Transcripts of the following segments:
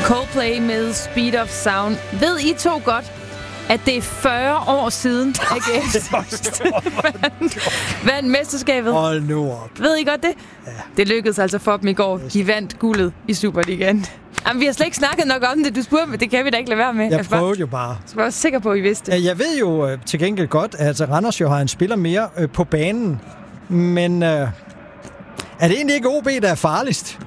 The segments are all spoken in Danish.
Coldplay med Speed of Sound. Ved I to godt, at det er 40 år siden, AGF vandt mesterskabet? Hold nu op. Ved I godt det? Ja. Det lykkedes altså for dem i går. De vandt guldet i Superligaen. Jamen, vi har slet ikke snakket nok om det. Du spurgte mig, det kan vi da ikke lade være med. Jeg prøvede jo bare. Så var jeg sikker på, at I vidste det. Jeg ved jo til gengæld godt, at Randers jo har en spiller mere på banen. Men er det egentlig ikke OB, der er farligst?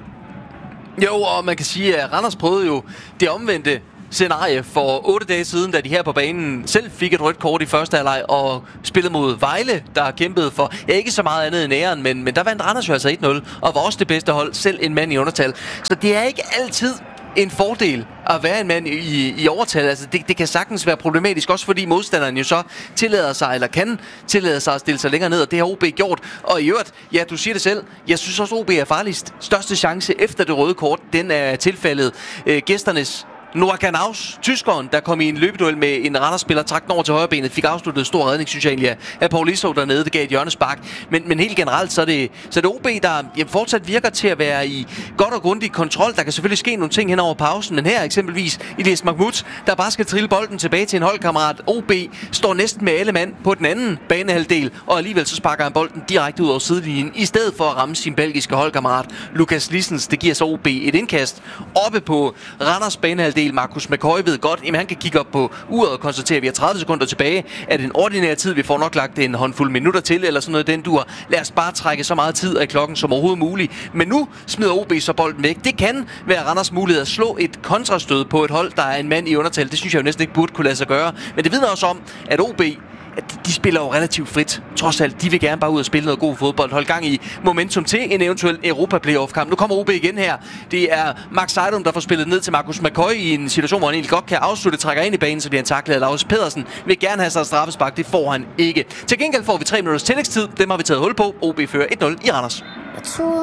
Jo, og man kan sige, at Randers prøvede jo det omvendte scenarie for 8 dage siden, da de her på banen selv fik et rødt kort i første halvleg og spillede mod Vejle, der kæmpede for ikke så meget andet end æren, men der vandt Randers jo altså 1-0 og var også det bedste hold, selv en mand i undertal. Så det er ikke altid en fordel at være en mand i overtal. Altså det kan sagtens være problematisk, også fordi modstanderen jo så tillader sig, eller kan tillade sig at stille sig længere ned, og det har OB gjort. Og i øvrigt, ja, du siger det selv, jeg synes også, OB er farligst. Største chance efter det røde kort, den er tilfældet gæsternes Noah Kanaus, tyskeren, der kom i en løbeduel med en Randers-spiller, trak den over til højrebenet, fik afsluttet stor redning, synes jeg egentlig, af Paul Isov dernede, det gav et hjørnespark. Men helt generelt, så er det OB, der fortsat virker til at være i godt og grundig kontrol. Der kan selvfølgelig ske nogle ting hen over pausen, men her eksempelvis Ilyas Mahmoud, der bare skal trille bolden tilbage til en holdkammerat. OB står næsten med alle mand på den anden banehalvdel, og alligevel så sparker han bolden direkte ud over sidelinjen, i stedet for at ramme sin belgiske holdkammerat Lukas Lissens. Det giver så OB et indkast oppe på Randers banehalvdel. Marcus McCoy ved godt, at han kan kigge op på uret og konstatere, at vi har 30 sekunder tilbage. Er det en ordinær tid, vi får nok lagt en håndfuld minutter til, eller sådan noget den dur. Lad os bare trække så meget tid af klokken som overhovedet muligt. Men nu smider OB så bolden væk. Det kan være Randers mulighed at slå et kontrastød på et hold, der er en mand i undertal. Det synes jeg jo næsten ikke burde kunne lade sig gøre. Men det vidner også om, at OB, de spiller jo relativt frit. Trods alt, de vil gerne bare ud og spille noget god fodbold. Hold gang i momentum til en eventuel Europa-playoff-kamp. Nu kommer OB igen her. Det er Max Seidum, der får spillet ned til Marcus McCoy i en situation, hvor han egentlig godt kan afslutte, trækker ind i banen, så bliver han taklet af Laurits Pedersen. Vil gerne have sig et straffespark. Det får han ikke. Til gengæld får vi 3 minutters tillægstid. Dem har vi taget hul på. OB fører 1-0 i Randers.